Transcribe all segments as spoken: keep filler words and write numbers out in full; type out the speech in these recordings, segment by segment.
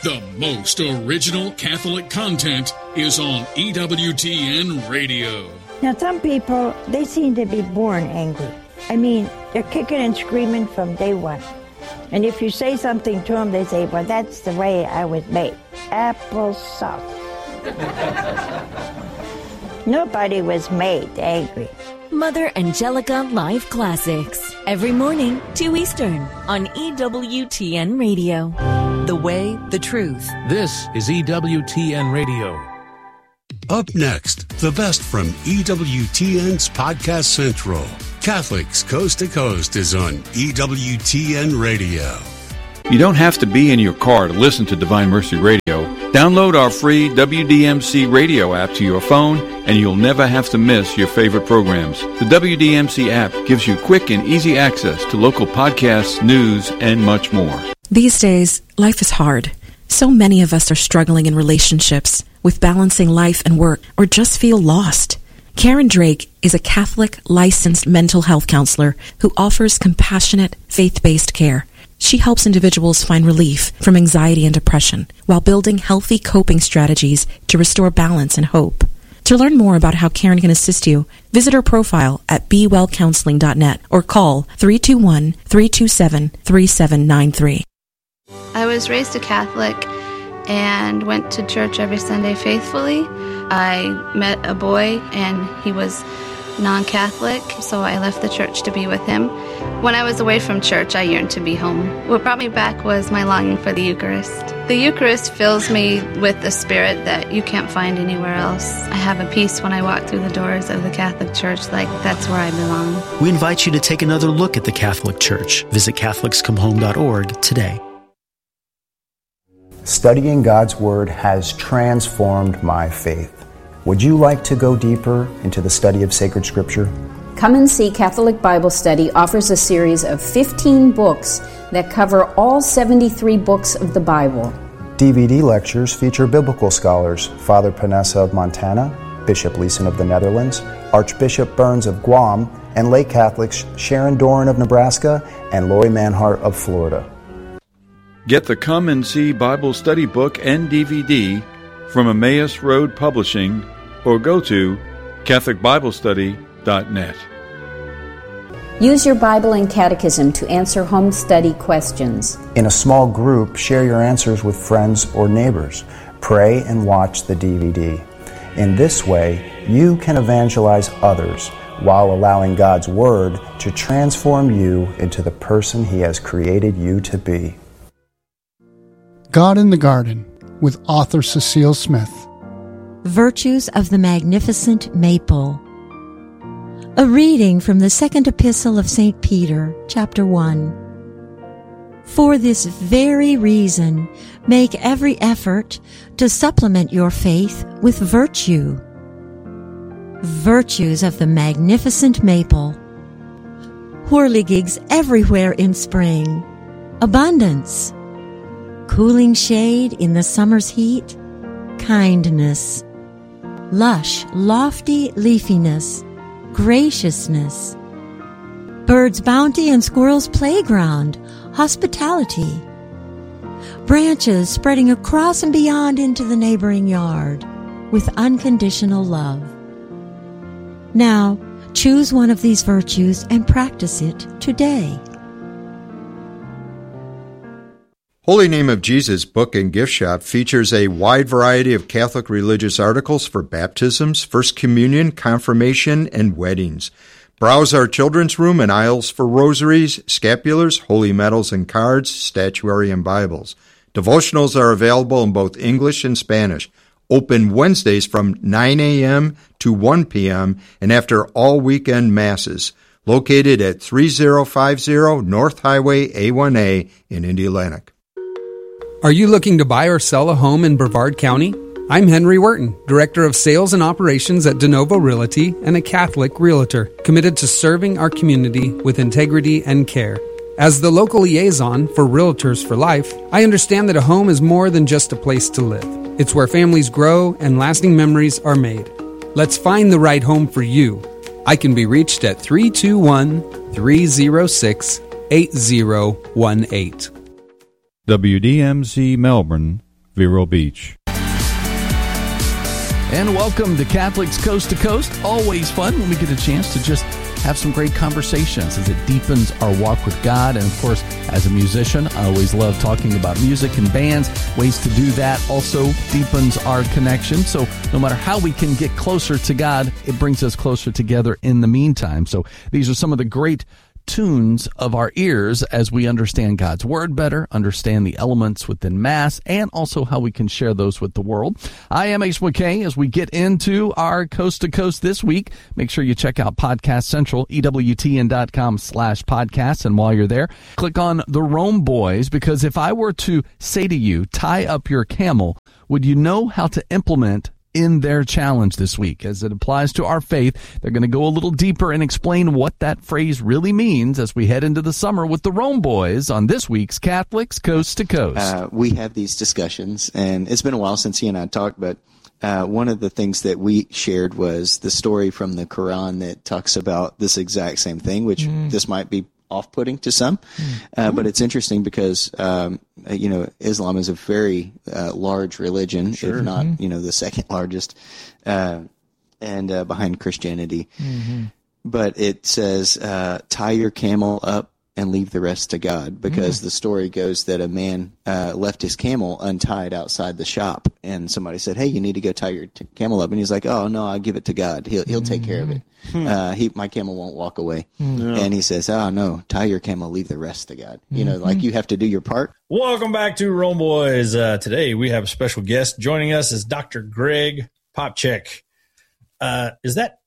The most original Catholic content is on E W T N Radio. Now, some people, they seem to be born angry. I mean, they're kicking and screaming from day one. And if you say something to them, they say, well, that's the way I was made. Applesauce. Nobody was made angry. Mother Angelica Live Classics. Every morning, two Eastern, on E W T N Radio. The way, the truth. This is E W T N Radio. Up next, the best from E W T N's Podcast Central. Catholics Coast to Coast is on E W T N Radio. You don't have to be in your car to listen to Divine Mercy Radio. Download our free W D M C radio app to your phone, and you'll never have to miss your favorite programs. The W D M C app gives you quick and easy access to local podcasts, news, and much more. These days, life is hard. So many of us are struggling in relationships, with balancing life and work, or just feel lost. Karen Drake is a Catholic licensed mental health counselor who offers compassionate, faith-based care. She helps individuals find relief from anxiety and depression while building healthy coping strategies to restore balance and hope. To learn more about how Karen can assist you, visit her profile at be well counseling dot net or call three two one, three two seven, three seven nine three. I was raised a Catholic and went to church every Sunday faithfully. I met a boy and he was non-Catholic, so I left the church to be with him. When I was away from church, I yearned to be home. What brought me back was my longing for the Eucharist. The Eucharist fills me with a spirit that you can't find anywhere else. I have a peace when I walk through the doors of the Catholic Church, like that's where I belong. We invite you to take another look at the Catholic Church. Visit Catholics Come Home dot org today. Studying God's Word has transformed my faith. Would you like to go deeper into the study of sacred Scripture? Come and See Catholic Bible Study offers a series of fifteen books that cover all seventy-three books of the Bible. D V D lectures feature biblical scholars Father Panessa of Montana, Bishop Leeson of the Netherlands, Archbishop Burns of Guam, and lay Catholics Sharon Doran of Nebraska and Lori Manhart of Florida. Get the Come and See Bible Study book and D V D from Emmaus Road Publishing or go to Catholic Bible Study dot net. Use your Bible and Catechism to answer home study questions. In a small group, share your answers with friends or neighbors. Pray and watch the D V D. In this way, you can evangelize others while allowing God's Word to transform you into the person He has created you to be. God in the Garden with author Cecile Smith. Virtues of the Magnificent Maple. A reading from the second epistle of Saint Peter, chapter one. For this very reason, make every effort to supplement your faith with virtue. Virtues of the magnificent maple. Whirligigs everywhere in spring. Abundance. Cooling shade in the summer's heat. Kindness. Lush, lofty leafiness. Graciousness. Birds' bounty and squirrels' playground. Hospitality. Branches spreading across and beyond into the neighboring yard with unconditional love. Now, choose one of these virtues and practice it today. Holy Name of Jesus Book and Gift Shop features a wide variety of Catholic religious articles for baptisms, First Communion, confirmation, and weddings. Browse our children's room and aisles for rosaries, scapulars, holy medals and cards, statuary, and Bibles. Devotionals are available in both English and Spanish. Open Wednesdays from nine a.m. to one p.m. and after all weekend masses. Located at three thousand fifty North Highway A one A in Indianapolis. Are you looking to buy or sell a home in Brevard County? I'm Henry Wharton, Director of Sales and Operations at DeNovo Realty and a Catholic Realtor, committed to serving our community with integrity and care. As the local liaison for Realtors for Life, I understand that a home is more than just a place to live. It's where families grow and lasting memories are made. Let's find the right home for you. I can be reached at three two one, three zero six, eight zero one eight. W D M C Melbourne Vero Beach. And welcome to Catholics Coast to Coast. Always fun when we get a chance to just have some great conversations as it deepens our walk with God. And of course, as a musician, I always love talking about music and bands. Ways to do that also deepens our connection. So no matter how we can get closer to God, it brings us closer together in the meantime. So these are some of the great tunes of our ears as we understand God's Word better, understand the elements within Mass, and also how we can share those with the world. I am Ace McKay. As we get into our Coast to Coast this week, make sure you check out Podcast Central, E W T N dot com slash podcasts. And while you're there, click on the Rome Boys, because if I were to say to you, tie up your camel, would you know how to implement in their challenge this week? As it applies to our faith, they're going to go a little deeper and explain what that phrase really means as we head into the summer with the Rome Boys on this week's Catholics Coast to Coast. Uh, we have these discussions, and it's been a while since he and I talked, but uh, one of the things that we shared was the story from the Quran that talks about this exact same thing, which mm. this might be off-putting to some, uh, but it's interesting because um, you know, Islam is a very uh, large religion, sure. if not mm-hmm. you know, the second largest, uh, and uh, behind Christianity. Mm-hmm. But it says, uh, "Tie your camel up and leave the rest to God," because mm-hmm. the story goes that a man uh, left his camel untied outside the shop, and somebody said, "Hey, you need to go tie your t- camel up," and he's like, "Oh no, I'll give it to God. He'll he'll take care of it. Hmm. Uh, he my camel won't walk away." Hmm. And he says, "Oh no, tie your camel, leave the rest to God." You know, mm-hmm. like you have to do your part. Welcome back to Rome Boys. Uh, today we have a special guest joining us is Doctor Greg Popcak. Uh, is that?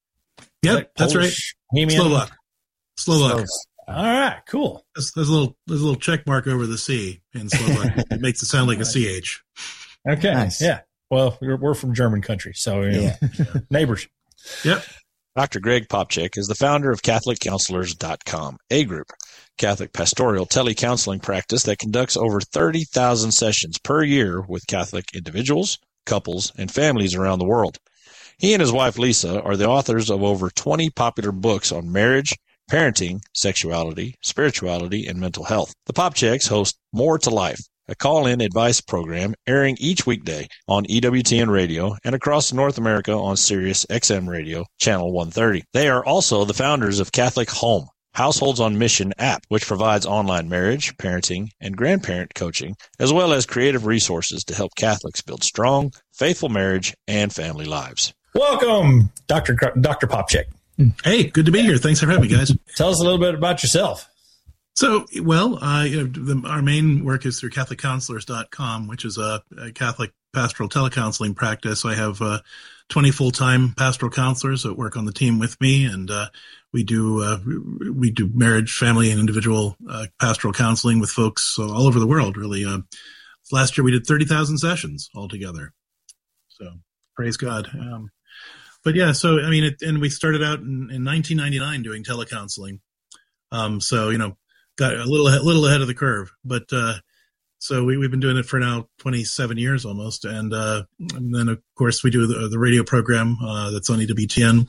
Yep, is that that's right. Bohemian? Slovak. Slovak. All right, cool. There's, there's a little there's a little check mark over the C in Slovak. It makes it sound like a C H. Okay, nice. Yeah. Well, we're, we're from German country, so you know, yeah, neighbors. Yep. Doctor Greg Popcak is the founder of Catholic Counselors dot com, a group, Catholic pastoral telecounseling practice that conducts over thirty thousand sessions per year with Catholic individuals, couples, and families around the world. He and his wife, Lisa, are the authors of over twenty popular books on marriage, parenting, sexuality, spirituality, and mental health. The Popcaks host More to Life, a call-in advice program airing each weekday on E W T N Radio and across North America on Sirius X M Radio, Channel one thirty. They are also the founders of Catholic Home, Households on Mission app, which provides online marriage, parenting, and grandparent coaching, as well as creative resources to help Catholics build strong, faithful marriage and family lives. Welcome, Doctor Doctor Popcak. Hey, good to be here. Thanks for having me, guys. Tell us a little bit about yourself. So, well, uh, you know, the, our main work is through Catholic Counselors dot com, which is a, a Catholic pastoral telecounseling practice. I have uh, twenty full-time pastoral counselors that work on the team with me, and uh, we do uh, we do marriage, family, and individual uh, pastoral counseling with folks all over the world. Really, uh, last year we did thirty thousand sessions altogether. So, praise God. Um, But yeah, so I mean, it, and we started out in, in nineteen ninety-nine doing telecounseling. Um, so you know, got a little a little ahead of the curve. But uh, so we we've been doing it for now twenty-seven years almost, and, uh, and then of course we do the, the radio program uh, that's on E W T N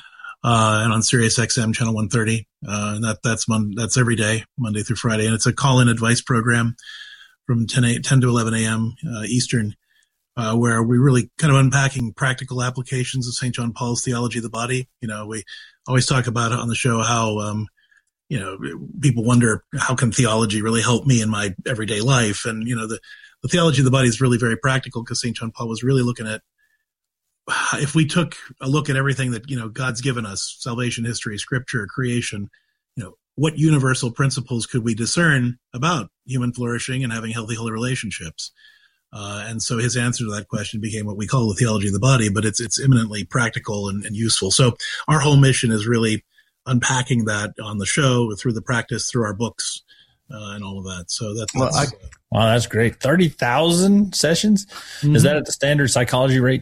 uh, and on Sirius X M channel one thirty, uh, and that that's mon- that's every day, Monday through Friday, and it's a call-in advice program from ten to eleven a.m. Uh, Eastern. Uh, where we really kind of unpacking practical applications of Saint John Paul's theology of the body. You know, we always talk about it on the show how, um, you know, people wonder how can theology really help me in my everyday life? And, you know, the, the theology of the body is really very practical because Saint John Paul was really looking at if we took a look at everything that, you know, God's given us, salvation, history, scripture, creation, you know, what universal principles could we discern about human flourishing and having healthy, holy relationships? Uh, and so his answer to that question became what we call the theology of the body, but it's it's eminently practical and, and useful. So our whole mission is really unpacking that on the show, through the practice, through our books, uh, and all of that. So that's, well, that's I, uh, wow, that's great. thirty thousand sessions? Mm-hmm. Is that at the standard psychology rate?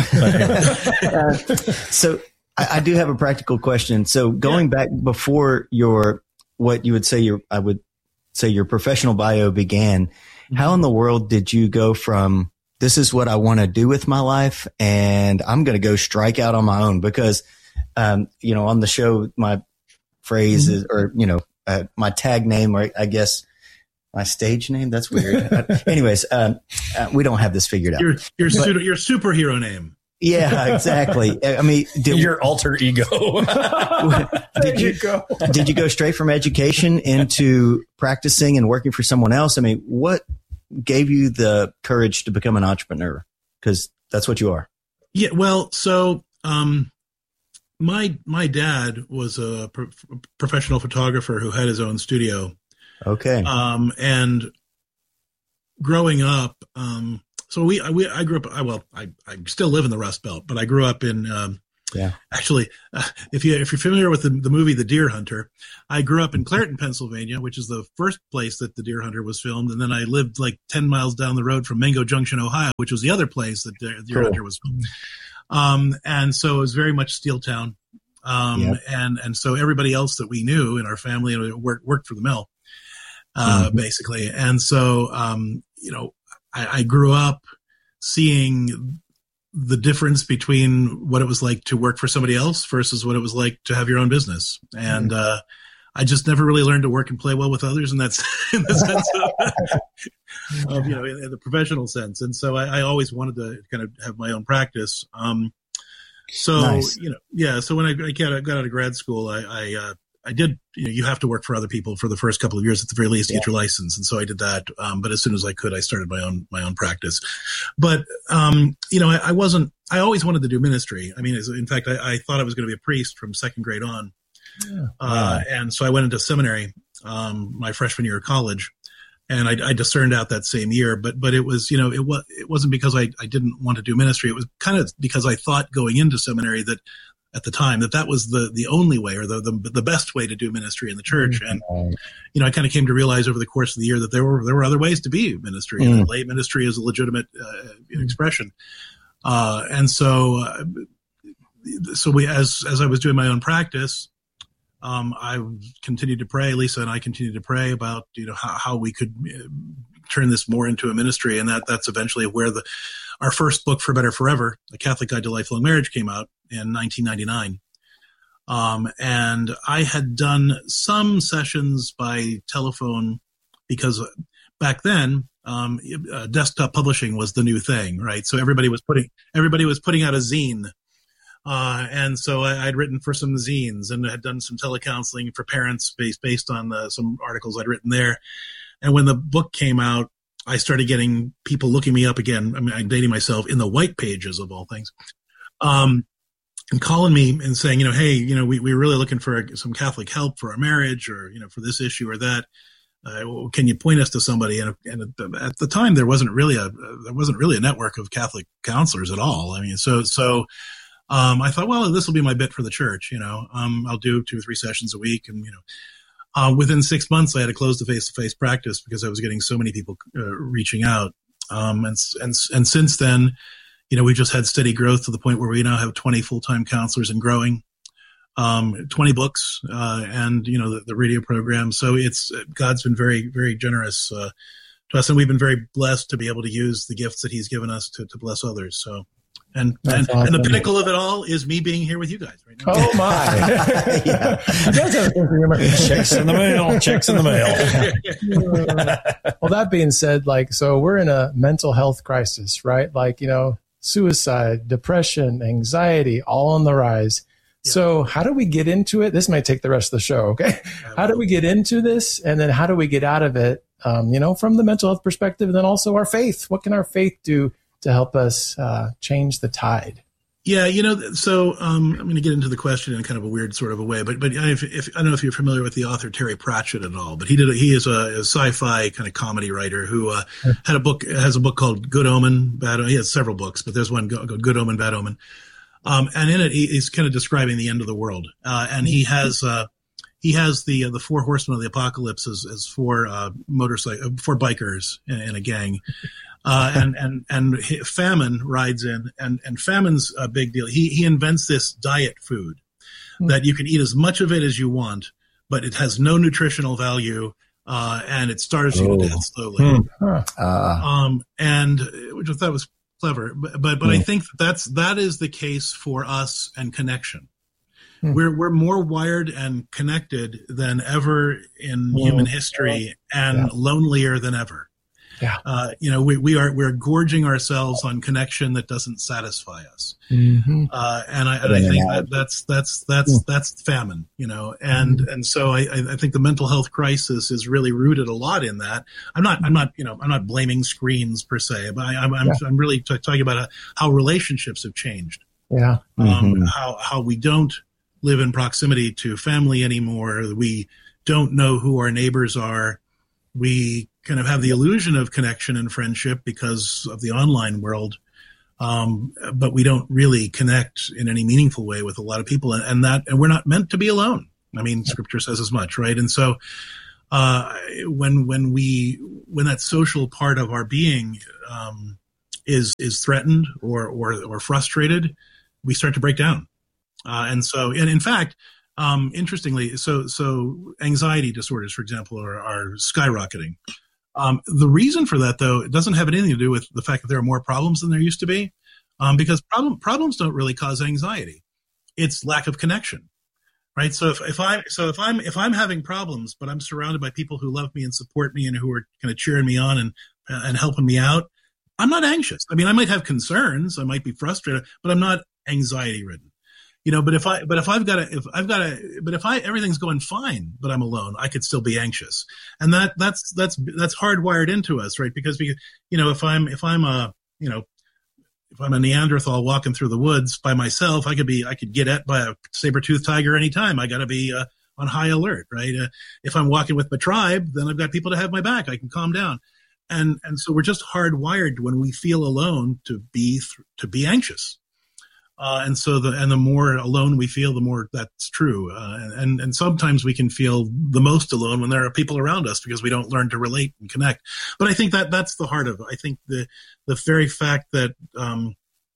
uh, so I, I do have a practical question. So going yeah. back before your, what you would say your, I would say your professional bio began, how in the world did you go from this is what I want to do with my life and I'm going to go strike out on my own? Because, um, you know, on the show, my phrase mm-hmm. is, or, you know, uh, my tag name, or I guess My stage name? That's weird. uh, anyways, um, uh, we don't have this figured out. Your your, But- pseudo, your superhero name. Yeah, exactly. I mean, did, your alter ego. did you, go. did you go straight from education into practicing and working for someone else? I mean, what gave you the courage to become an entrepreneur? Because that's what you are. Yeah, well, so um, my my dad was a pro- professional photographer who had his own studio. Okay. Um, and growing up, um, so we, we, I grew up, I, well, I, I still live in the Rust Belt, but I grew up in, um, yeah, actually, uh, if you, if you're familiar with the, the movie, The Deer Hunter, I grew up in Clairton, Pennsylvania, which is the first place that The Deer Hunter was filmed. And then I lived like ten miles down the road from Mango Junction, Ohio, which was the other place that Deer, Deer Cool. Hunter was filmed. Um, and so it was very much Steel Town. Um, Yep. and, and so everybody else that we knew in our family worked, worked for the mill, uh, Mhm. basically. And so, um, you know, I, I grew up seeing the difference between what it was like to work for somebody else versus what it was like to have your own business. And, uh, I just never really learned to work and play well with others. And that's in the sense of, of, you know, in, in the professional sense. And so I, I always wanted to kind of have my own practice. Um, so, Nice. you know, yeah. So when I, I got, got out of grad school, I, I, uh, I did, you know, you have to work for other people for the first couple of years at the very least to get your license. And so I did that. Um, but as soon as I could, I started my own, my own practice. But, um, you know, I, I wasn't, I always wanted to do ministry. I mean, as, in fact, I, I thought I was going to be a priest from second grade on. Uh, and so I went into seminary, um, my freshman year of college, and I, I discerned out that same year, but, but it was, you know, it was, it wasn't because I, I didn't want to do ministry. It was kind of because I thought going into seminary that at the time that that was the, the only way or the, the, the best way to do ministry in the church. And, you know, I kind of came to realize over the course of the year that there were, there were other ways to be ministry, and Mm. that lay ministry is a legitimate uh, expression. Uh, and so, uh, so we, as, as I was doing my own practice, Um, I continued to pray. Lisa and I continued to pray about, you know, how, how we could uh, turn this more into a ministry. And that that's eventually where the, our first book, For Better Forever, A Catholic Guide to Lifelong Marriage, came out in nineteen ninety-nine. Um, and I had done some sessions by telephone because back then, um, uh, desktop publishing was the new thing, right? So everybody was putting, everybody was putting out a zine. Uh, and so I, I'd written for some zines and had done some telecounseling for parents based, based on the, some articles I'd written there. And when the book came out, I started getting people looking me up again. I mean, I'm dating myself, in the white pages of all things, um, and calling me and saying, you know, hey, you know, we, we're really looking for some Catholic help for our marriage, or, you know, for this issue or that. Uh, well, can you point us to somebody? And, and at, the, at the time, there wasn't really a, there wasn't really a network of Catholic counselors at all. I mean, so, so, Um, I thought, well, this will be my bit for the church. You know, um, I'll do two or three sessions a week. And, you know, uh, within six months, I had to close the face-to-face practice because I was getting so many people uh, reaching out. Um, and, and, and since then, you know, we just had steady growth to the point where we now have twenty full-time counselors and growing, um, twenty books, uh, and, you know, the, the radio program. So it's, God's been very, very generous, uh, to us. And we've been very blessed to be able to use the gifts that he's given us to, to bless others. So, And and, awesome. and the pinnacle of it all is me being here with you guys right now. Oh my! Yeah. You guys have Checks in the mail. Checks in the mail. Well, that being said, like, so we're in a mental health crisis, right? Like, you know, suicide, depression, anxiety, all on the rise. Yeah. So how do we get into it? This might take the rest of the show. Okay. How do we get into this? And then how do we get out of it? Um, you know, from the mental health perspective, and then also our faith. What can our faith do to help us uh, change the tide? Yeah, you know, so um, I'm going to get into the question in kind of a weird sort of a way, but but if, if I don't know if you're familiar with the author Terry Pratchett at all, but he did a, he is a, a sci-fi kind of comedy writer who uh, had a book has a book called Good Omen, Bad Omen. He has several books, but there's one called Good Omen, Bad Omen, um, and in it he, he's kind of describing the end of the world, uh, and he has uh, he has the uh, the four horsemen of the apocalypse as, as four uh, motorcycle four bikers in, in a gang. Uh, and, and, and famine rides in, and, and famine's a big deal. He, he invents this diet food mm. that you can eat as much of it as you want, but it has no nutritional value, uh, and it starves you oh. to death slowly. Mm. Huh. Uh. Um, and which I thought was clever, but, but, but mm. I think that's, that is the case for us and connection. Hmm. We're we're more wired and connected than ever in mm. human history, and yeah. lonelier than ever. Yeah. Uh, you know, we, we are, we're gorging ourselves on connection that doesn't satisfy us. Mm-hmm. Uh, and I, and I think that that's, that's, that's, mm. that's famine, you know, and, mm-hmm. and so I, I think the mental health crisis is really rooted a lot in that. I'm not, I'm not, you know, I'm not blaming screens per se, but I, I'm, I'm, yeah. I'm really t- talking about a, how relationships have changed. Yeah. Um, mm-hmm. how, how we don't live in proximity to family anymore. We don't know who our neighbors are. We kind of have the illusion of connection and friendship because of the online world, um, but we don't really connect in any meaningful way with a lot of people, and, and that, and we're not meant to be alone. I mean, Scripture says as much, right? And so, uh, when when we when that social part of our being um, is is threatened or or or frustrated, we start to break down, uh, and so, and in fact. Um, interestingly, so so anxiety disorders, for example, are, are skyrocketing. Um, the reason for that, though, it doesn't have anything to do with the fact that there are more problems than there used to be, um, because problem, problems don't really cause anxiety. It's lack of connection, right? So if, if I so if I'm if I'm having problems, but I'm surrounded by people who love me and support me and who are kind of cheering me on and and helping me out, I'm not anxious. I mean, I might have concerns, I might be frustrated, but I'm not anxiety ridden. You know, but if I, but if I've got to, if I've got to, but if I, everything's going fine, but I'm alone, I could still be anxious. And that, that's, that's, that's hardwired into us, right? Because we, you know, if I'm, if I'm a, you know, if I'm a Neanderthal walking through the woods by myself, I could be, I could get at by a saber-toothed tiger anytime. I got to be uh, on high alert, right? Uh, if I'm walking with my tribe, then I've got people to have my back. I can calm down. And, and so we're just hardwired when we feel alone to be, th- to be anxious. Uh, and so the, and the more alone we feel, the more that's true. Uh, and, and sometimes we can feel the most alone when there are people around us because we don't learn to relate and connect. But I think that that's the heart of it. I think the, the very fact that, um,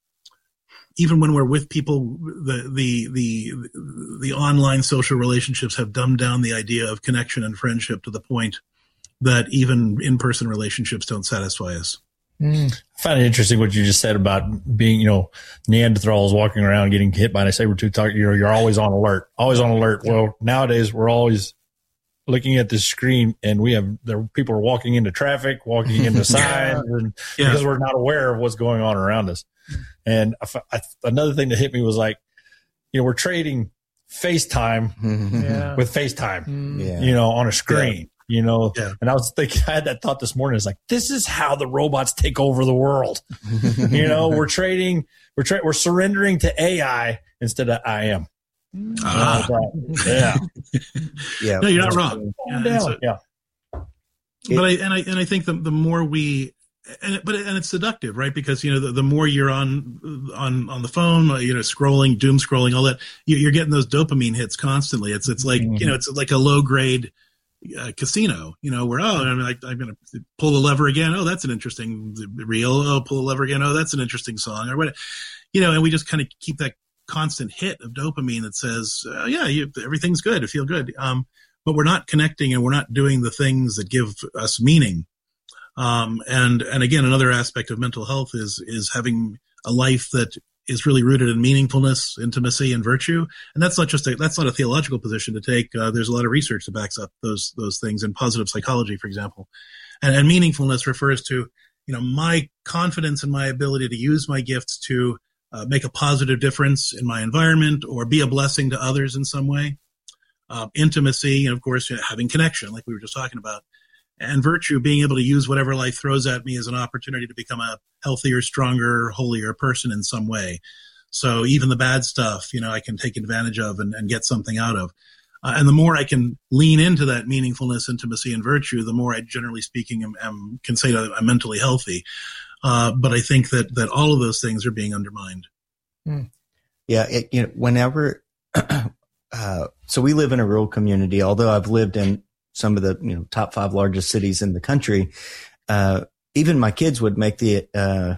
even when we're with people, the, the, the, the online social relationships have dumbed down the idea of connection and friendship to the point that even in-person relationships don't satisfy us. Mm. I find it interesting what you just said about being, you know, Neanderthals walking around getting hit by a saber-toothed tiger. You know, you're always on alert, always on alert. Well, nowadays we're always looking at the screen, and we have there people are walking into traffic, walking into signs, and yeah. because we're not aware of what's going on around us. And I, I, another thing that hit me was like, you know, we're trading FaceTime yeah. with FaceTime, yeah. you know, on a screen. Yeah. You know, yeah. and I was thinking, I had that thought this morning. It's like, this is how the robots take over the world. You know, we're trading, we're tra- we're surrendering to A I instead of I am. Ah. Yeah. yeah. No, you're not wrong. Yeah. So, yeah. But I, and I, and I think the, the more we, and it, but, and it's seductive, right? Because, you know, the, the more you're on, on, on the phone, you know, scrolling, doom scrolling, all that, you, you're getting those dopamine hits constantly. It's, it's like, mm-hmm. you know, it's like a low grade, Uh, casino, you know, where, oh, I'm, like, I'm going to pull the lever again. Oh, that's an interesting reel. Oh, pull the lever again. Oh, that's an interesting song or what, you know, and we just kind of keep that constant hit of dopamine that says, oh, yeah, you, everything's good. I feel good. Um, but we're not connecting and we're not doing the things that give us meaning. Um, and, and again, another aspect of mental health is, is having a life that is really rooted in meaningfulness, intimacy, and virtue. And that's not just a, that's not a theological position to take. Uh, there's a lot of research that backs up those, those things in positive psychology, for example. And, and meaningfulness refers to, you know, my confidence in my ability to use my gifts to uh, make a positive difference in my environment or be a blessing to others in some way. Uh, intimacy, and of course, you know, having connection, like we were just talking about. And virtue, being able to use whatever life throws at me as an opportunity to become a healthier, stronger, holier person in some way. So even the bad stuff, you know, I can take advantage of and, and get something out of. Uh, and the more I can lean into that meaningfulness, intimacy, and virtue, the more I, generally speaking, am, am, can say that I'm mentally healthy. Uh, but I think that that all of those things are being undermined. Hmm. Yeah, it, you know, whenever. uh, so we live in a rural community. Although I've lived in some of the, you know, top five largest cities in the country, uh, even my kids would make the, uh,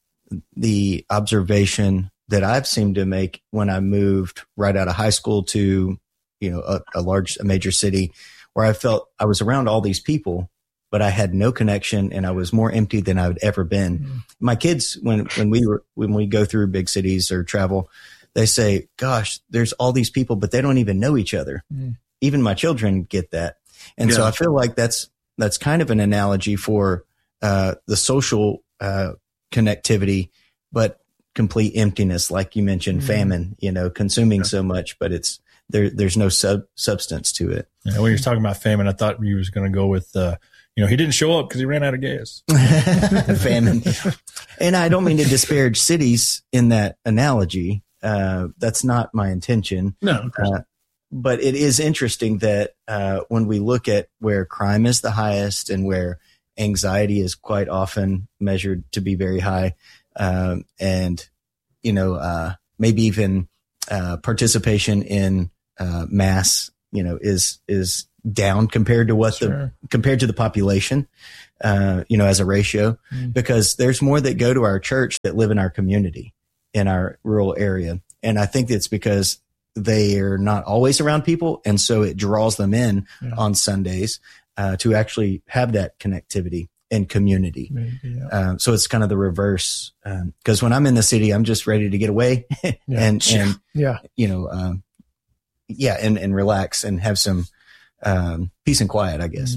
the observation that I've seemed to make when I moved right out of high school to, you know, a, a large, a major city where I felt I was around all these people, but I had no connection and I was more empty than I had ever been. Mm. My kids, when, when we were, when we go through big cities or travel, they say, gosh, there's all these people, but they don't even know each other. Mm. Even my children get that. And yeah. so I feel like that's, that's kind of an analogy for, uh, the social, uh, connectivity, but complete emptiness. Like you mentioned, mm. famine, you know, consuming yeah. so much, but it's, there, there's no sub substance to it. Yeah, when you're talking about famine, I thought you was going to go with, uh, you know, he didn't show up because he ran out of gas. Famine. And I don't mean to disparage cities in that analogy. Uh, that's not my intention. No, uh, but it is interesting that uh, when we look at where crime is the highest and where anxiety is quite often measured to be very high, um, and, you know, uh, maybe even uh, participation in uh, mass, you know, is is down compared to what sure. the compared to the population, uh, you know, as a ratio, mm. because there's more that go to our church that live in our community, in our rural area. And I think it's because they are not always around people. And so it draws them in yeah. on Sundays, uh, to actually have that connectivity and community. Maybe, yeah. um, so it's kind of the reverse. Um, cause when I'm in the city, I'm just ready to get away yeah. and, and, yeah, you know, um, yeah, and, and relax and have some, um, peace and quiet, I guess.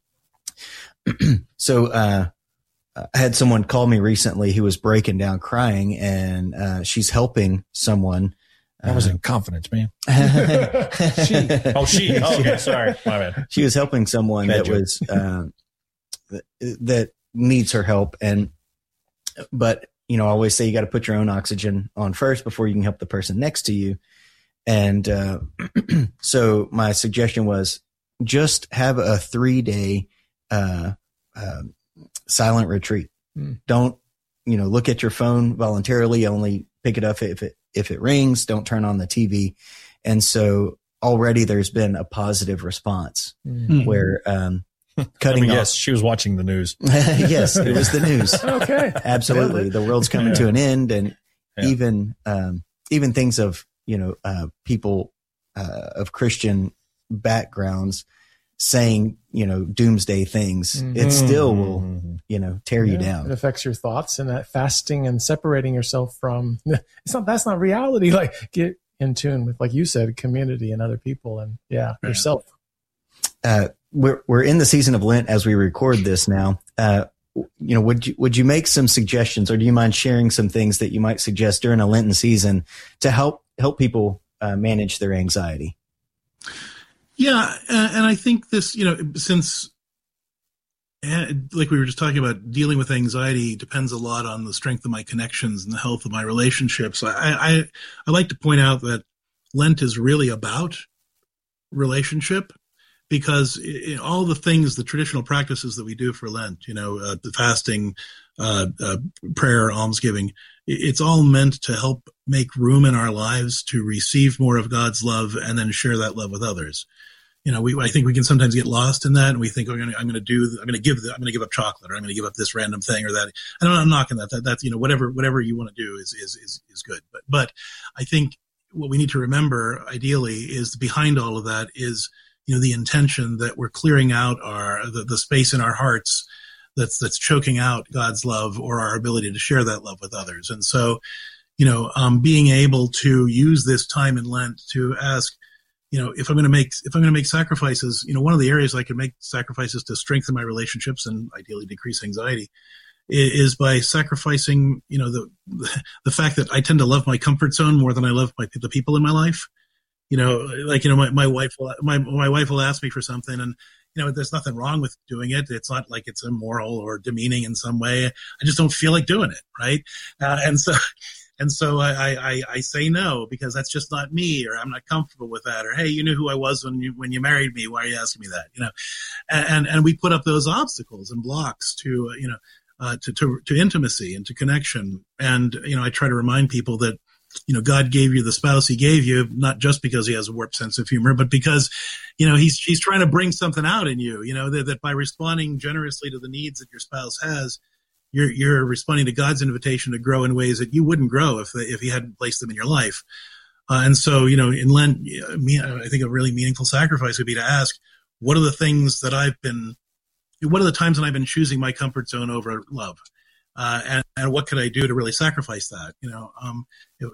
Mm-hmm. So, uh, I had someone call me recently who was breaking down crying, and, uh, she's helping someone. I was in confidence, man. she. Oh, she. Oh, okay. Sorry. My bad. She was helping someone bad that joke. was, uh, that, that needs her help. And, but, you know, I always say you got to put your own oxygen on first before you can help the person next to you. And, uh, so my suggestion was, just have a three day, uh, uh, silent retreat. Mm. Don't, you know, look at your phone voluntarily. Only pick it up if it, if it rings. Don't turn on the T V. And so already there's been a positive response mm. where, um, cutting I mean, off. Yes, she was watching the news. Yes, it was the news. Okay. Absolutely. The world's coming yeah. to an end. And yeah. even, um, even things of, you know, uh, people, uh, of Christian backgrounds saying, you know, doomsday things, mm-hmm. it still will, you know, tear yeah, you down. It affects your thoughts, and that fasting and separating yourself from, it's not, that's not reality. Like, get in tune with, like you said, community and other people, and yeah, yeah. yourself. Uh, we're, we're in the season of Lent as we record this now. Uh, you know, would you, would you make some suggestions, or do you mind sharing some things that you might suggest during a Lenten season to help, help people uh, manage their anxiety? Yeah. And I think this, you know, since, like we were just talking about, dealing with anxiety depends a lot on the strength of my connections and the health of my relationships. I, I, I like to point out that Lent is really about relationship, because in all the things, the traditional practices that we do for Lent, you know, uh, the fasting, uh, uh, prayer, almsgiving, it's all meant to help make room in our lives to receive more of God's love and then share that love with others. You know, we, I think we can sometimes get lost in that, and we think, oh, I'm going to, I'm going to do, I'm going to give, the, I'm going to give up chocolate, or I'm going to give up this random thing or that. And I'm not knocking that. That, that's, you know, whatever, whatever you want to do is, is, is, is good. But, but I think what we need to remember, ideally, is behind all of that is, you know, the intention that we're clearing out our, the, the space in our hearts that's, that's choking out God's love or our ability to share that love with others. And so, you know, um, being able to use this time in Lent to ask, you know, if I'm going to make, if I'm going to make sacrifices, you know, one of the areas I can make sacrifices to strengthen my relationships and ideally decrease anxiety is by sacrificing, you know, the, the fact that I tend to love my comfort zone more than I love my, the people in my life. You know, like, you know, my, my wife will, my, my wife will ask me for something, and, you know, there's nothing wrong with doing it. It's not like it's immoral or demeaning in some way. I just don't feel like doing it. Right. Uh, and so, and so I, I, I say no, because that's just not me, or I'm not comfortable with that. Or, hey, you knew who I was when you, when you married me. Why are you asking me that? You know, and, and, and we put up those obstacles and blocks to, uh, you know, uh, to, to, to intimacy and to connection. And, you know, I try to remind people that, you know, God gave you the spouse he gave you, not just because he has a warped sense of humor, but because, you know, he's, he's trying to bring something out in you, you know, that, that by responding generously to the needs that your spouse has, you're, you're responding to God's invitation to grow in ways that you wouldn't grow if, if he hadn't placed them in your life. Uh, and so, you know, in Lent, I think a really meaningful sacrifice would be to ask, what are the things that I've been, what are the times that I've been choosing my comfort zone over love? Uh, and, and what could I do to really sacrifice that? You know, um,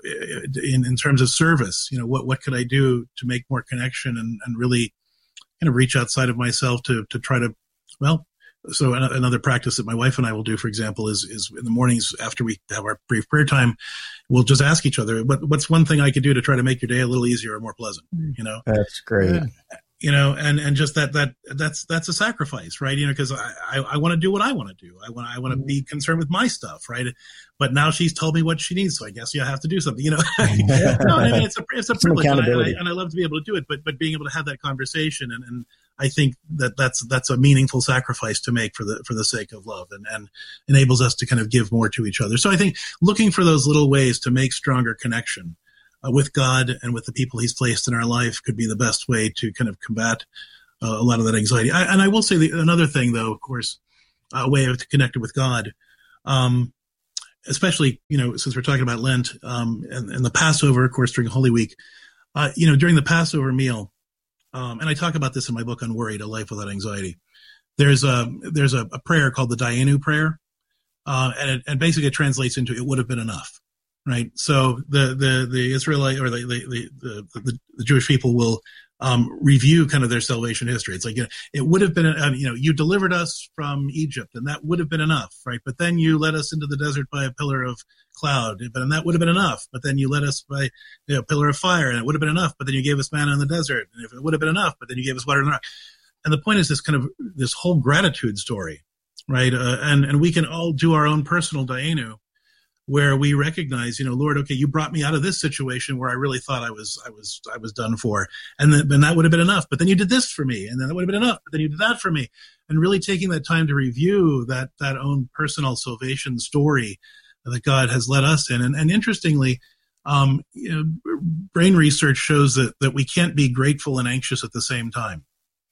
in, in terms of service, you know, what, what could I do to make more connection and, and really kind of reach outside of myself to, to try to, well, so another practice that my wife and I will do, for example, is, is in the mornings after we have our brief prayer time, we'll just ask each other, what, what's one thing I could do to try to make your day a little easier or more pleasant? You know, that's great. Yeah. You know, and, and just that, that, that's, that's a sacrifice, right? You know, cause I, I, I want to do what I want to do. I want, I want to be concerned with my stuff, right? But now she's told me what she needs. So I guess you have to do something, you know, no, I mean, it's a, it's a privilege and I, and, I, and I love to be able to do it, but, but being able to have that conversation. And, and I think that that's, that's a meaningful sacrifice to make for the, for the sake of love and, and enables us to kind of give more to each other. So I think looking for those little ways to make stronger connection Uh, with God and with the people he's placed in our life could be the best way to kind of combat uh, a lot of that anxiety. I, and I will say the, another thing, though, of course, a way of connecting with God, um, especially, you know, since we're talking about Lent um, and, and the Passover, of course, during Holy Week, uh, you know, during the Passover meal, um, and I talk about this in my book, Unworried, A Life Without Anxiety, there's a, there's a, a prayer called the Dayenu prayer, uh, and it and basically it translates into it would have been enough. Right. So the, the, the Israelite or the, the, the, the, the Jewish people will, um, review kind of their salvation history. It's like, you know, it would have been, um, you know, you delivered us from Egypt and that would have been enough. Right. But then you led us into the desert by a pillar of cloud, but and that would have been enough. But then you led us by you know, a pillar of fire and it would have been enough. But then you gave us manna in the desert and if it would have been enough, but then you gave us water in the rock. And the point is this kind of this whole gratitude story. Right. Uh, and, and we can all do our own personal Dayenu, where we recognize, you know, Lord, okay, you brought me out of this situation where I really thought I was, I was, I was done for. And then, and that would have been enough. But then you did this for me. And then that would have been enough. But then you did that for me. And really taking that time to review that, that own personal salvation story that God has led us in. And, and interestingly, um, you know, brain research shows that, that we can't be grateful and anxious at the same time.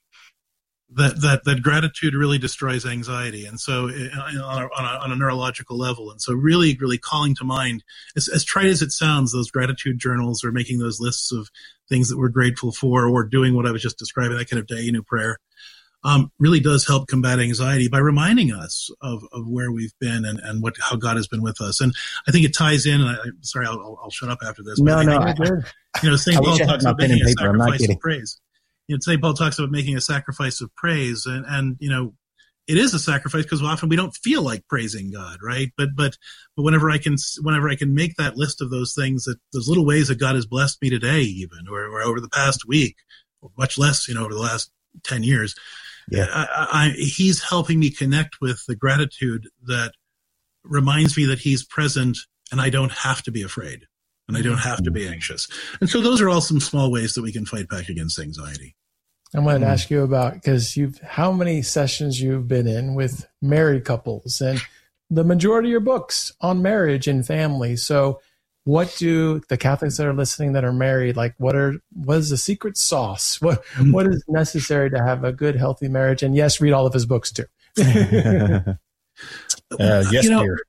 That, that, that gratitude really destroys anxiety. And so on a, on a, on a neurological level. And so really, really calling to mind, as, as trite as it sounds, those gratitude journals or making those lists of things that we're grateful for or doing what I was just describing, that kind of Dayenu prayer, um, really does help combat anxiety by reminding us of, of where we've been and, and what, how God has been with us. And I think it ties in, and I, I'm sorry, I'll, I'll shut up after this. No, but no. I, I, you know, Saint Paul talks about making a paper. sacrifice of praise. You know, Saint Paul talks about making a sacrifice of praise, and, and you know, it is a sacrifice because often we don't feel like praising God, right? But but but whenever I can, whenever I can make that list of those things, that those little ways that God has blessed me today, even or, or over the past week, or much less, you know, over the last ten years, yeah, I, I, He's helping me connect with the gratitude that reminds me that He's present, and I don't have to be afraid. And I don't have to be anxious. And so those are all some small ways that we can fight back against anxiety. I wanted to ask you about, because you've, how many sessions you've been in with married couples, and the majority of your books on marriage and family. So what do the Catholics that are listening that are married, like what are, what is the secret sauce? What, mm-hmm. what is necessary to have a good, healthy marriage? And yes, read all of his books too. uh, yes, you know, dear.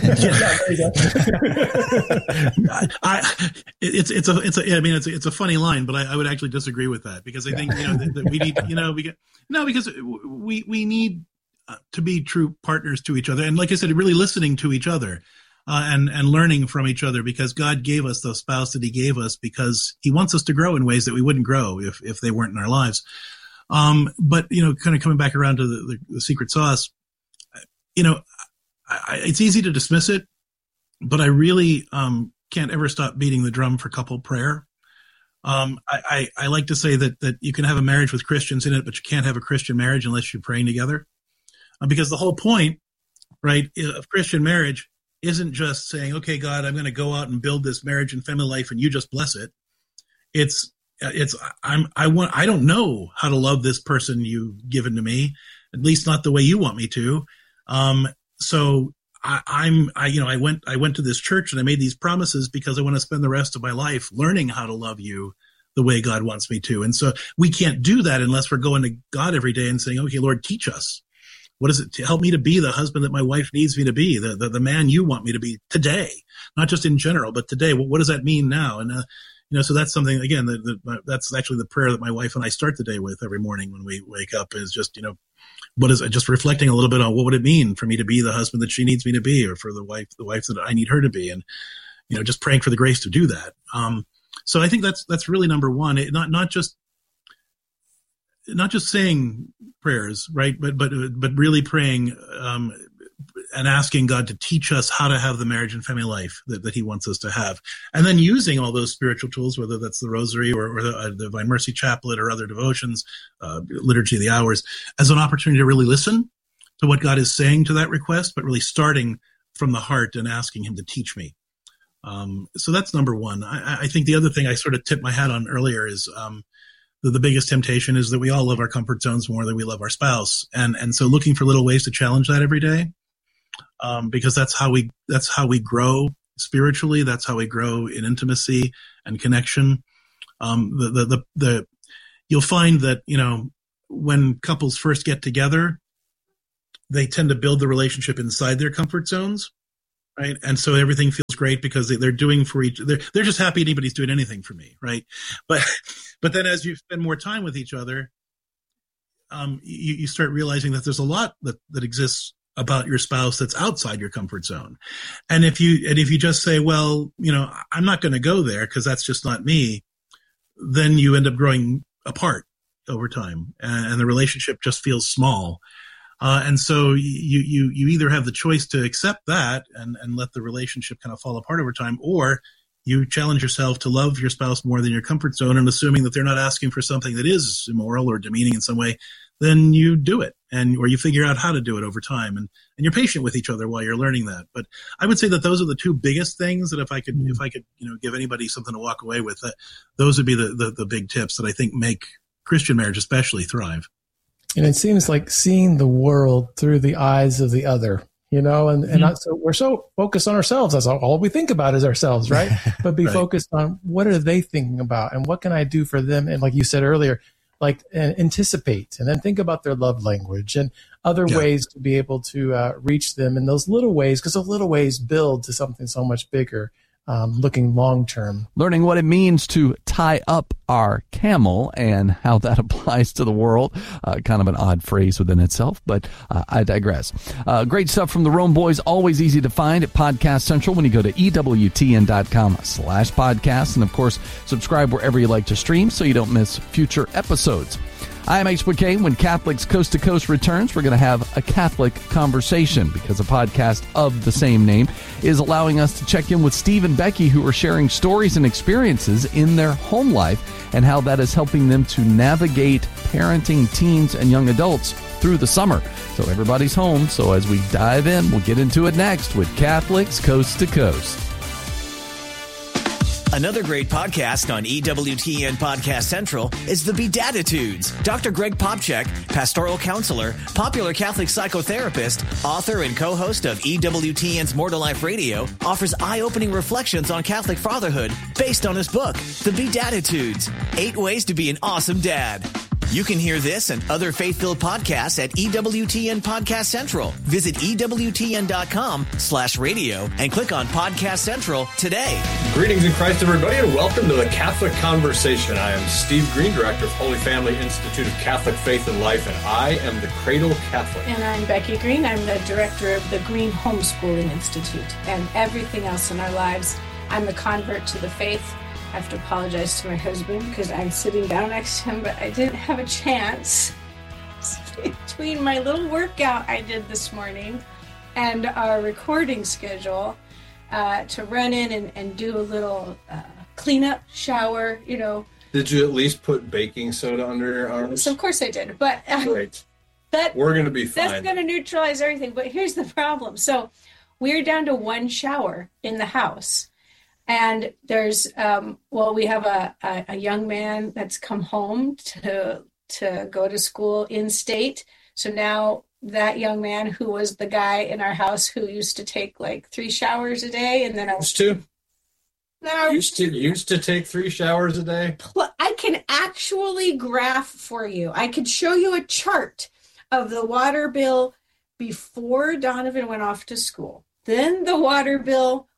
I, I, it's it's a it's a I mean it's a, it's a funny line, but I, I would actually disagree with that because I think you know that, that we need you know we get no because we we need to be true partners to each other, and like I said, really listening to each other uh, and and learning from each other, because God gave us the spouse that He gave us because He wants us to grow in ways that we wouldn't grow if if they weren't in our lives. Um, but you know, kind of coming back around to the, the, the secret sauce, you know. I, it's easy to dismiss it, but I really um, can't ever stop beating the drum for couple prayer. Um, I, I, I like to say that that you can have a marriage with Christians in it, but you can't have a Christian marriage unless you're praying together. Uh, because the whole point, right, of Christian marriage isn't just saying, okay, God, I'm going to go out and build this marriage and family life and you just bless it. It's, it's, I'm, I want, I don't know how to love this person you've given to me, at least not the way you want me to. Um, So I, I'm, I, you know, I went, I went to this church and I made these promises because I want to spend the rest of my life learning how to love you the way God wants me to. And so we can't do that unless we're going to God every day and saying, okay, Lord, teach us. What is it to help me to be the husband that my wife needs me to be, the, the, the man you want me to be today, not just in general, but today. Well, what does that mean now? And, uh, you know, so that's something, again, that, that, that's actually the prayer that my wife and I start the day with every morning when we wake up is just, you know, what is it? Just reflecting a little bit on what would it mean for me to be the husband that she needs me to be, or for the wife, the wife that I need her to be. And, you know, just praying for the grace to do that. Um, so I think that's, that's really number one. It, not, not just, not just saying prayers, right? But, but, but really praying, um, and asking God to teach us how to have the marriage and family life that, that he wants us to have. And then using all those spiritual tools, whether that's the rosary or, or the, uh, the Divine Mercy Chaplet or other devotions, uh, Liturgy of the Hours, as an opportunity to really listen to what God is saying to that request, but really starting from the heart and asking him to teach me. Um, so that's number one. I, I think the other thing I sort of tipped my hat on earlier is, um, the, the biggest temptation is that we all love our comfort zones more than we love our spouse. And, and so looking for little ways to challenge that every day. Um, because that's how we, that's how we grow spiritually. That's how we grow in intimacy and connection. Um, the, the, the, the, you'll find that, you know, when couples first get together, they tend to build the relationship inside their comfort zones. Right. And so everything feels great because they, they're doing for each, they're, they're just happy anybody's doing anything for me. Right. But, but then as you spend more time with each other, um, you, you start realizing that there's a lot that, that exists about your spouse that's outside your comfort zone. And if you, and if you just say, well, you know, I'm not going to go there because that's just not me, then you end up growing apart over time and, and the relationship just feels small. Uh, and so you, you, you either have the choice to accept that and, and let the relationship kind of fall apart over time, or you challenge yourself to love your spouse more than your comfort zone, and assuming that they're not asking for something that is immoral or demeaning in some way, then you do it, and or you figure out how to do it over time, and, and you're patient with each other while you're learning that. But I would say that those are the two biggest things that if I could, mm-hmm. if I could, you know, give anybody something to walk away with, that those would be the, the, the big tips that I think make Christian marriage especially thrive. And it seems like seeing the world through the eyes of the other, you know, and, mm-hmm. and not so we're so focused on ourselves. That's all, all we think about is ourselves, right? But be right. focused on what are they thinking about and what can I do for them? And like you said earlier, like and anticipate and then think about their love language and other yeah. ways to be able to uh, reach them in those little ways, because those little ways build to something so much bigger. Um, looking long-term. Learning what it means to tie up our camel and how that applies to the world. Uh, kind of an odd phrase within itself, but uh, I digress. Uh, great stuff from the Rome Boys. Always easy to find at Podcast Central when you go to EWTN.com slash podcast. And, of course, subscribe wherever you like to stream so you don't miss future episodes. I am H B K. When Catholics Coast to Coast returns, we're going to have a Catholic conversation because a podcast of the same name is allowing us to check in with Steve and Becky, who are sharing stories and experiences in their home life and how that is helping them to navigate parenting teens and young adults through the summer. So everybody's home. So as we dive in, we'll get into it next with Catholics Coast to Coast. Another great podcast on E W T N Podcast Central is The Beatitudes. Doctor Greg Popchak, pastoral counselor, popular Catholic psychotherapist, author and co-host of E W T N's More to Life Radio, offers eye-opening reflections on Catholic fatherhood based on his book, The Beatitudes, Eight Ways to Be an Awesome Dad. You can hear this and other faith-filled podcasts at E W T N Podcast Central. Visit E W T N dot com slash radio and click on Podcast Central today. Greetings in Christ, everybody, and welcome to the Catholic Conversation. I am Steve Green, Director of Holy Family Institute of Catholic Faith and Life, and I am the Cradle Catholic. And I'm Becky Green. I'm the Director of the Green Homeschooling Institute and everything else in our lives. I'm a convert to the faith. I have to apologize to my husband because I'm sitting down next to him, but I didn't have a chance between my little workout I did this morning and our recording schedule uh, to run in and, and do a little uh, cleanup, shower, you know. Did you at least put baking soda under your arms? So of course I did, but uh, Great. that we're going to be fine. That's going to neutralize everything, but here's the problem. So we're down to one shower in the house. And there's, um, well, we have a, a, a young man that's come home to to go to school in state. So now that young man who was the guy in our house who used to take like three showers a day, and then I used to no used to used to take three showers a day. I can actually graph for you. I could show you a chart of the water bill before Donovan went off to school, then the water bill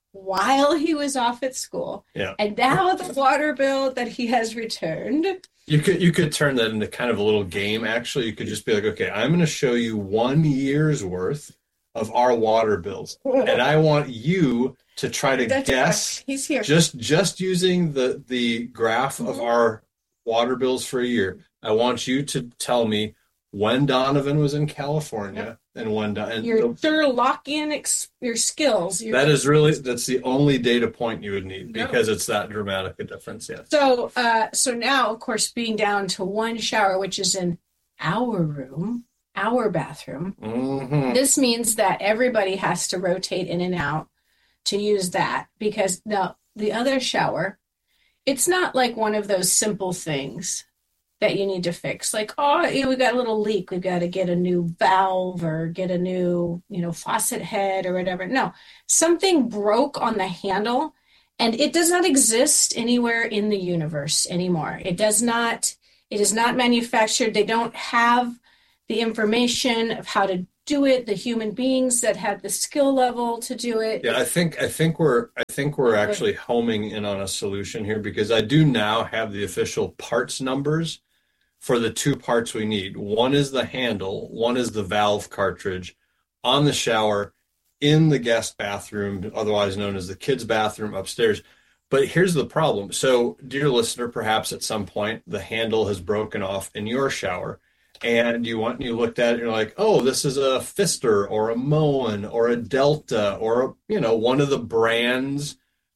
while he was off at school. Yeah. And now the water bill that he has returned. You could you could turn that into kind of a little game. Actually, you could just be like, okay, I'm going to show you one year's worth of our water bills, and I want you to try to That's guess. right. He's here. Just just using the the graph mm-hmm. of our water bills for a year. I want you to tell me when Donovan was in California yep. and when Don- and your Sherlockian ex- your skills. Your that is really that's the only data point you would need because no. it's that dramatic a difference. Yes. So uh, so now, of course, being down to one shower, which is in our room, our bathroom. Mm-hmm. This means that everybody has to rotate in and out to use that because now the other shower, it's not like one of those simple things that you need to fix. Like, oh, you know, we got a little leak. We've got to get a new valve or get a new, you know, faucet head or whatever. No, something broke on the handle and it does not exist anywhere in the universe anymore. It does not, it is not manufactured. They don't have the information of how to do it, the human beings that have the skill level to do it. Yeah, I think I think we're I think we're actually homing in on a solution here because I do now have the official parts numbers for the two parts we need. One is the handle, one is the valve cartridge on the shower in the guest bathroom, otherwise known as the kids' bathroom upstairs. But here's the problem. So, dear listener, perhaps at some point the handle has broken off in your shower. And you want you looked at it and you're like, oh, this is a Pfister or a Moen or a Delta or, you know, one of the brands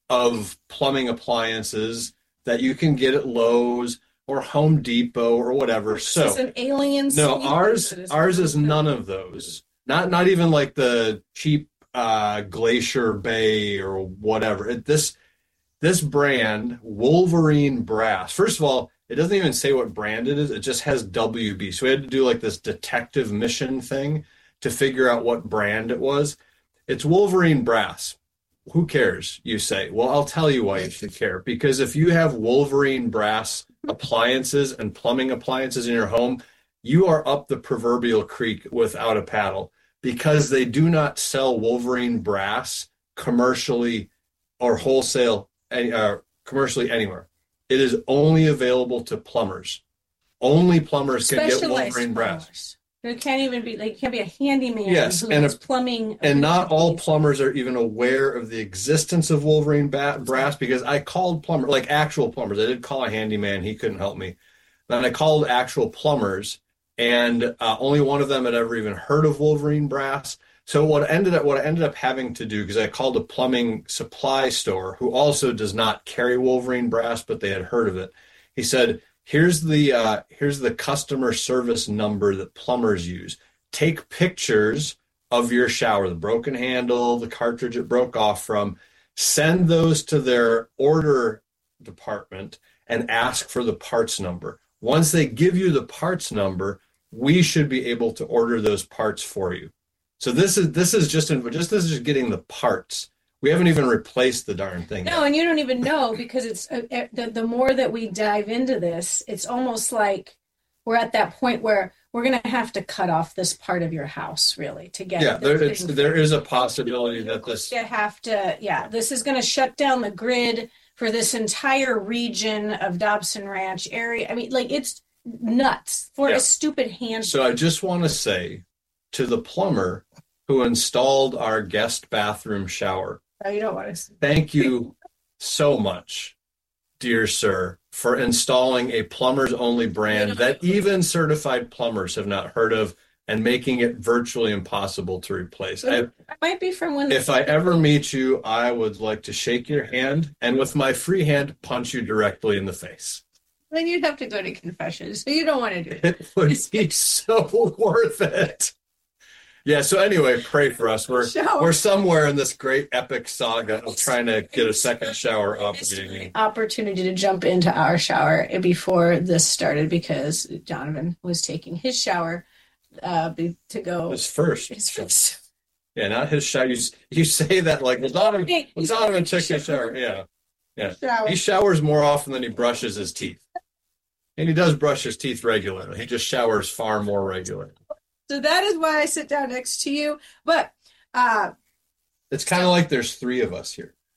of plumbing appliances that you can get at Lowe's or Home Depot or whatever. So it's an alien. No, ours ours is none of those. Not not even like the cheap uh, Glacier Bay or whatever. It, this this brand, Wolverine Brass. First of all, it doesn't even say what brand it is. It just has W B. So we had to do like this detective mission thing to figure out what brand it was. It's Wolverine Brass. Who cares, you say? Well, I'll tell you why you should care. Because if you have Wolverine Brass appliances and plumbing appliances in your home, you are up the proverbial creek without a paddle because they do not sell Wolverine Brass commercially or wholesale uh, commercially anywhere. It is only available to plumbers. Only plumbers can get Wolverine Brass. It can't even be like, you can't be a handyman yes, who and has a, plumbing. And not all plumbers are even aware of the existence of Wolverine ba- Brass because I called plumber, like actual plumbers. I did call a handyman. He couldn't help me. Then I called actual plumbers, and uh, only one of them had ever even heard of Wolverine Brass. So what ended up what I ended up having to do, because I called a plumbing supply store who also does not carry Wolverine Brass, but they had heard of it. He said, Here's the uh, here's the customer service number that plumbers use. Take pictures of your shower, the broken handle, the cartridge it broke off from. Send those to their order department and ask for the parts number. Once they give you the parts number, we should be able to order those parts for you. So this is this is just just this is just getting the parts. We haven't even replaced the darn thing. No, yet. And you don't even know because it's uh, the, the more that we dive into this, it's almost like we're at that point where we're going to have to cut off this part of your house, really, to get yeah, there, it's, there is a possibility that this... You have to, yeah, this is going to shut down the grid for this entire region of Dobson Ranch area. I mean, like, it's nuts for yeah. a stupid hand. So I just want to say to the plumber who installed our guest bathroom shower, Oh, you don't want to see. Thank you so much, dear sir, for installing a plumber's only brand that even certified plumbers have not heard of and making it virtually impossible to replace. I, it might be from when. If I ever meet you, I would like to shake your hand and with my free hand punch you directly in the face. Then you'd have to go to confession, so you don't want to do it. It would be so worth it. Yeah, so anyway, pray for us. We're shower. we're somewhere in this great epic saga of trying to get a second shower up. Opportunity to jump into our shower before this started because Donovan was taking his shower uh, to go. His first. His first. Yeah, not his shower. You, you say that like, well, Donovan, well, Donovan took his shower. Yeah, yeah. Shower. He showers more often than he brushes his teeth. And he does brush his teeth regularly. He just showers far more regularly. So that is why I sit down next to you. But uh, it's kind of like there's three of us here.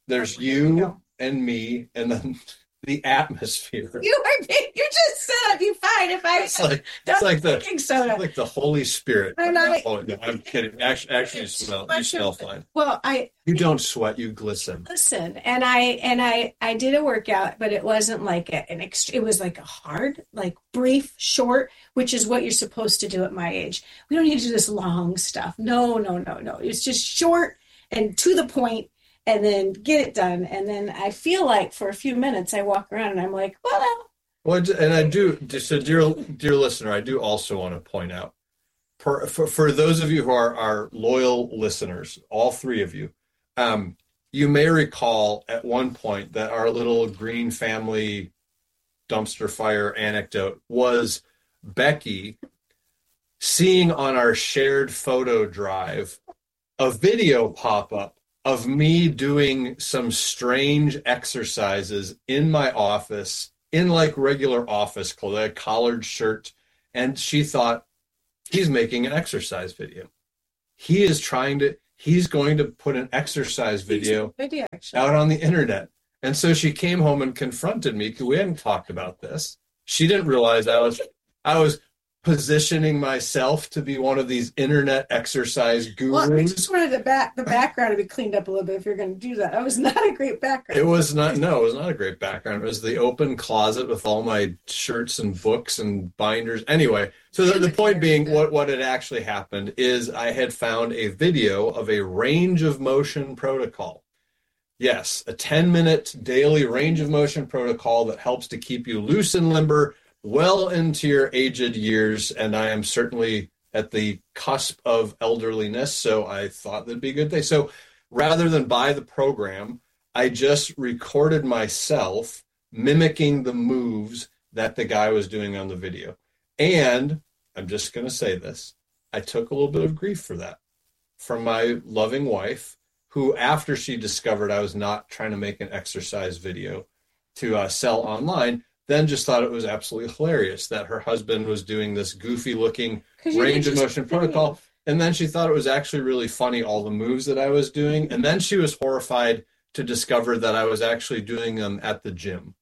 there's you and me, and then the atmosphere. You are. You just said I'd be fine if I. It's like it's like the it's like the Holy Spirit. I'm not, oh, no, I'm kidding. Actually, actually, you smell you smell fine. Well, I. You don't sweat. You glisten. Listen, and I and I I did a workout, but it wasn't like a, an ext- It was like a hard, like brief, short, which is what you're supposed to do at my age. We don't need to do this long stuff. No, no, no, no. It's just short and to the point. And then get it done. And then I feel like for a few minutes, I walk around and I'm like, well, no. Well, and I do, so dear, dear listener, I do also want to point out, for, for, for those of you who are our loyal listeners, all three of you, um, you may recall at one point that our little green family dumpster fire anecdote was Becky seeing on our shared photo drive a video pop up of me doing some strange exercises in my office, in like regular office clothes, a collared shirt. And she thought, he's making an exercise video. He is trying to, he's going to put an exercise video, video out on the internet. And so she came home and confronted me because we hadn't talked about this. She didn't realize I was, I was positioning myself to be one of these internet exercise gurus. Well, I just wanted the back the background to be cleaned up a little bit if you're going to do that. That was not a great background. It was not. No, it was not a great background. It was the open closet with all my shirts and books and binders. Anyway, so the, the point being, what what had actually happened is I had found a video of a range of motion protocol. Yes, a ten minute daily range of motion protocol that helps to keep you loose and limber well into your aged years, and I am certainly at the cusp of elderliness, so I thought that'd be a good thing. So rather than buy the program, I just recorded myself mimicking the moves that the guy was doing on the video. And I'm just going to say this, I took a little bit of grief for that from my loving wife, who after she discovered I was not trying to make an exercise video to uh, sell online, then just thought it was absolutely hilarious that her husband was doing this goofy looking range of motion protocol. And then she thought it was actually really funny, all the moves that I was doing. And then she was horrified to discover that I was actually doing them at the gym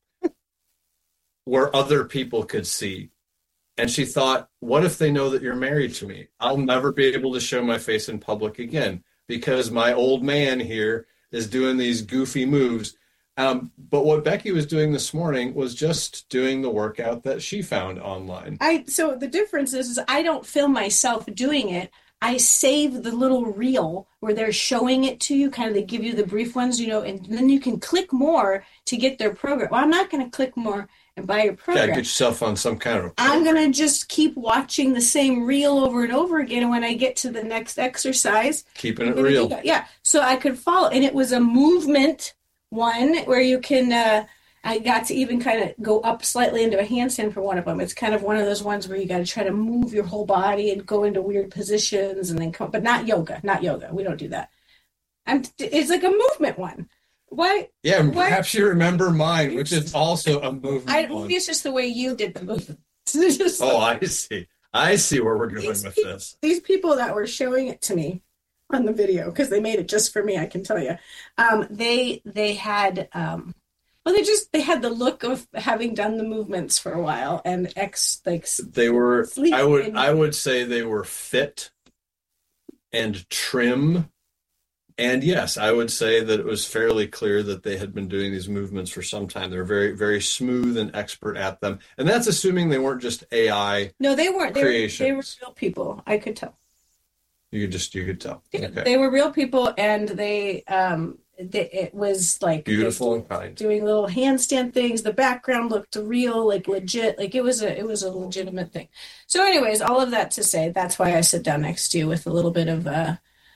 where other people could see. And she thought, what if they know that you're married to me? I'll never be able to show my face in public again because my old man here is doing these goofy moves. Um, but what Becky was doing this morning was just doing the workout that she found online. I so the difference is, is I don't film myself doing it. I save the little reel where they're showing it to you, kind of they give you the brief ones, you know, and then you can click more to get their program. Well, I'm not going to click more and buy your program. Yeah, get yourself on some kind of program. I'm going to just keep watching the same reel over and over again. And when I get to the next exercise, keeping it real. Yeah, so I could follow. And it was a movement one where you can, uh, I got to even kind of go up slightly into a handstand for one of them. It's kind of one of those ones where you got to try to move your whole body and go into weird positions and then come, but not yoga, not yoga. We don't do that. I'm, it's like a movement one. Why? Yeah, why, perhaps you remember mine, which is also a movement I, one. It's just the way you did the movement. Oh, I see. I see where we're going with people, this. These people that were showing it to me on the video, because they made it just for me, I can tell you. Um, they they had um, well, they just they had the look of having done the movements for a while and ex like they were. I would and, I would say they were fit and trim, and yes, I would say that it was fairly clear that they had been doing these movements for some time. They're very very smooth and expert at them, and that's assuming they weren't just A I. No, they weren't. They were, they were creations. real people. I could tell. You could just you could tell. Yeah, Okay. they were real people, and they um they, it was like Beautiful and kind. doing little handstand things. The background looked real, like legit, like it was a it was a legitimate thing. So, anyways, all of that to say, that's why I sit down next to you with a little bit of uh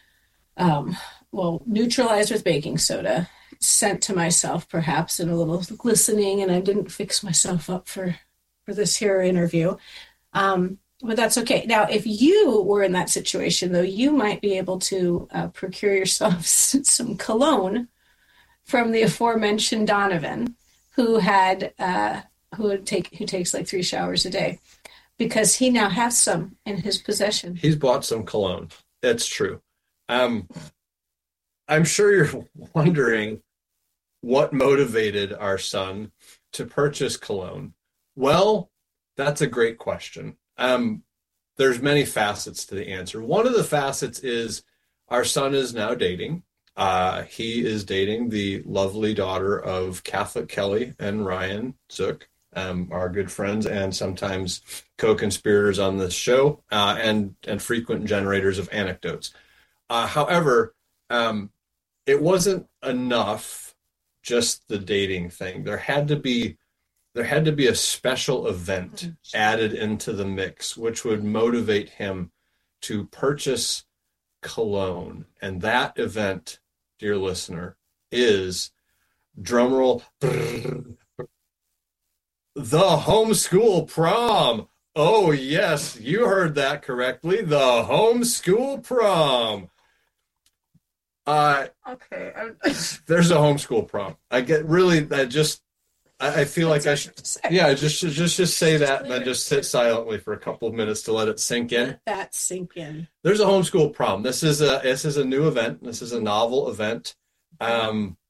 um well neutralized with baking soda, sent to myself perhaps, and a little glistening, and I didn't fix myself up for for this here interview. Um. But that's okay. Now, if you were in that situation, though, you might be able to uh, procure yourself some cologne from the aforementioned Donovan, who had uh, who would take who takes like three showers a day, because he now has some in his possession. He's bought some cologne. That's true. Um, I'm sure you're wondering what motivated our son to purchase cologne? Well, that's a great question. Um, there's many facets to the answer. One of the facets is our son is now dating. Uh, he is dating the lovely daughter of Catholic Kelly and Ryan Zook, um, our good friends and sometimes co-conspirators on this show, uh, and, and frequent generators of anecdotes. Uh, however, um, it wasn't enough, just the dating thing. There had to be there had to be a special event added into the mix, which would motivate him to purchase cologne. And that event, dear listener, is, drumroll, the homeschool prom. Oh, yes, you heard that correctly. The homeschool prom. Uh, okay. There's a homeschool prom. I get really, I just, I, I feel like I should, yeah, just, just, just say that and then just sit silently for a couple of minutes to let it sink in. Let that sink in. There's a homeschool prom. This is a, this is a new event. This is a novel event. Um,